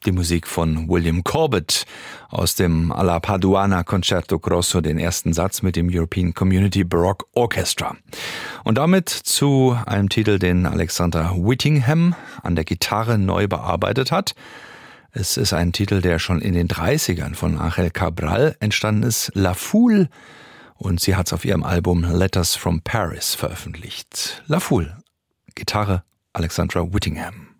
Die Musik von William Corbett aus dem Alla Paduana Concerto Grosso, den ersten Satz mit dem European Community Baroque Orchestra. Und damit zu einem Titel, den Alexander Whittingham an der Gitarre neu bearbeitet hat. Es ist ein Titel, der schon in den 30ern von Ángel Cabral entstanden ist, La Foule, und sie hat es auf ihrem Album Letters from Paris veröffentlicht. La Foule, Gitarre Alexandra Whittingham.